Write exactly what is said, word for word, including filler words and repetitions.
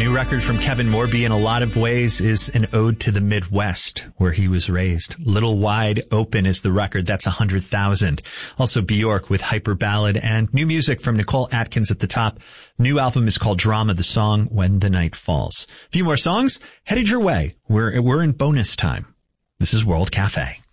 New record from Kevin Morby in a lot of ways is an ode to the Midwest where he was raised. Little Wide Open is the record. That's a hundred thousand. Also Bjork with Hyper Ballad and new music from Nicole Atkins at the top. New album is called Drama, the song When the Night Falls. A few more songs headed your way. We're, we're in bonus time. This is World Cafe.